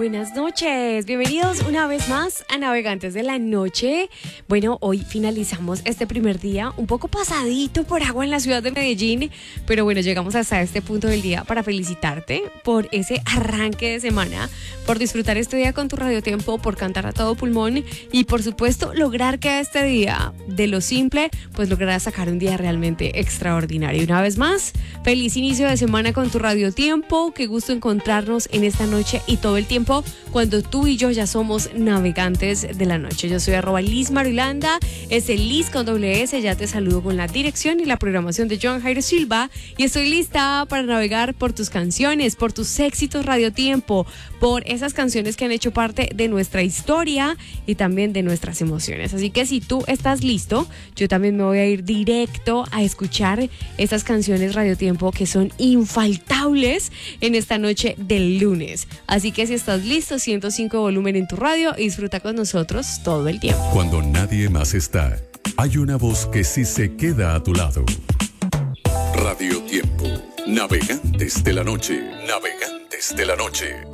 Buenas noches, bienvenidos una vez más a Navegantes de la Noche. Bueno, hoy finalizamos este primer día un poco pasadito por agua en la ciudad de Medellín, pero bueno, llegamos hasta este punto del día para felicitarte por ese arranque de semana, por disfrutar este día con tu radiotiempo, por cantar a todo pulmón y por supuesto lograr que este día, de lo simple, pues lograrás sacar un día realmente extraordinario. Una vez más, feliz inicio de semana con tu radiotiempo, qué gusto encontrarnos en esta noche y todo el tiempo cuando tú y yo ya somos navegantes de la noche. Yo soy @LizMarilanda, es el Liz con doble S, ya te saludo con la dirección y la programación de John Jairo Silva y estoy lista para navegar por tus canciones, por tus éxitos radiotiempo, por esas canciones que han hecho parte de nuestra historia y también de nuestras emociones. Así que si tú estás listo, yo también me voy a ir directo a escuchar esas canciones radiotiempo que son infaltables en esta noche del lunes. Así que si estás listo, 105 volumen en tu radio y disfruta con nosotros todo el tiempo. Cuando nadie más está, hay una voz que sí se queda a tu lado. Radio Tiempo, navegantes de la noche, navegantes de la noche.